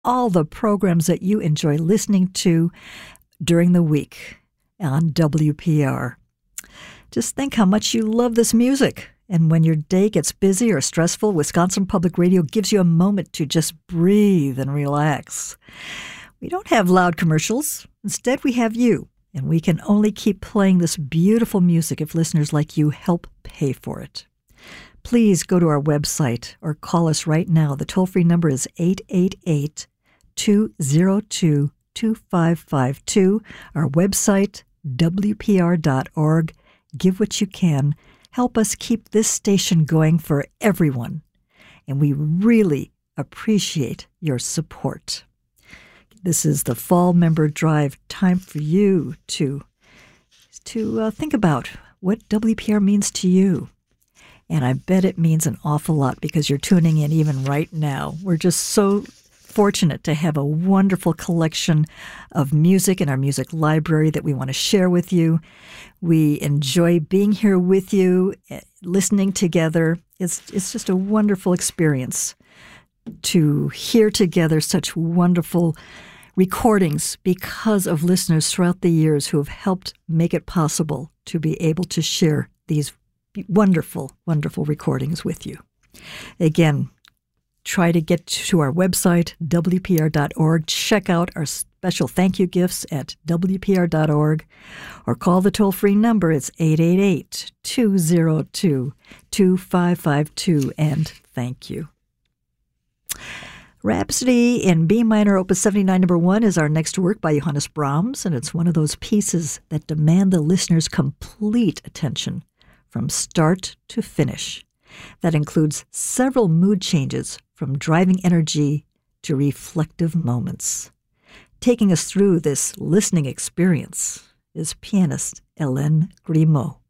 all the programs that you enjoy listening to during the week on WPR. Just think how much you love this music. And when your day gets busy or stressful, Wisconsin Public Radio gives you a moment to just breathe and relax. We don't have loud commercials. Instead, we have you. And we can only keep playing this beautiful music if listeners like you help pay for it. Please go to our website or call us right now. The toll-free number is 888-202-2552. Our website, WPR.org. Give what you can. Help us keep this station going for everyone. And we really appreciate your support. This is the Fall Member Drive. Time for you to think about what WPR means to you. And I bet it means an awful lot because you're tuning in even right now. We're just so fortunate to have a wonderful collection of music in our music library that we want to share with you. We enjoy being here with you, listening together. It's just a wonderful experience to hear together such wonderful recordings because of listeners throughout the years who have helped make it possible to be able to share these wonderful, wonderful recordings with you. Again, try to get to our website, WPR.org. Check out our special thank you gifts at WPR.org or call the toll-free number. It's 888-202-2552, and thank you. Rhapsody in B minor, Opus 79, number 1, is our next work by Johannes Brahms, and it's one of those pieces that demand the listener's complete attention from start to finish. That includes several mood changes from driving energy to reflective moments. Taking us through this listening experience is pianist Hélène Grimaud.